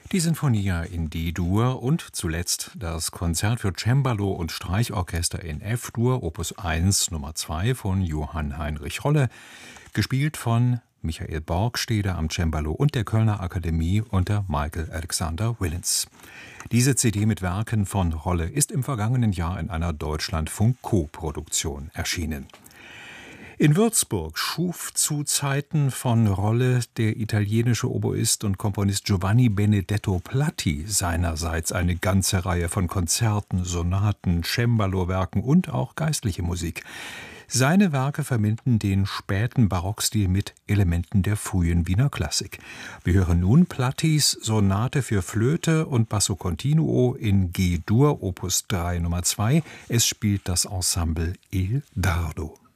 Die Sinfonia in D-Dur und zuletzt das Konzert für Cembalo und Streichorchester in F-Dur, Opus 1 Nummer 2 von Johann Heinrich Rolle, gespielt von Michael Borgstede am Cembalo und der Kölner Akademie unter Michael Alexander Willens. Diese CD mit Werken von Rolle ist im vergangenen Jahr in einer Deutschlandfunk-Co-Produktion erschienen. In Würzburg schuf zu Zeiten von Rolle der italienische Oboist und Komponist Giovanni Benedetto Platti seinerseits eine ganze Reihe von Konzerten, Sonaten, Cembalo-Werken und auch geistliche Musik. Seine Werke verbinden den späten Barockstil mit Elementen der frühen Wiener Klassik. Wir hören nun Plattis Sonate für Flöte und Basso Continuo in G-Dur, Opus 3 Nummer 2. Es spielt das Ensemble Il Dardo.